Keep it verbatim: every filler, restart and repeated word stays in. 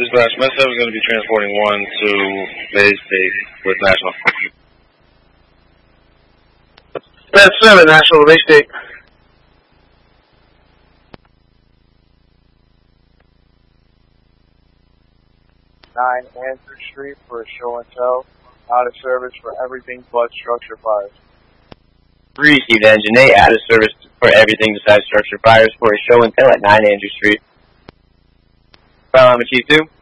Dispatch, Med seven is going to be transporting one to Bay State with National. Med seven, National, Bay State. nine Andrew Street for a show and tell. Out of service for everything but structure fires. Received engine eight, out of service for everything besides structure fires for a show and tell at nine Andrew Street. Um, Chief two.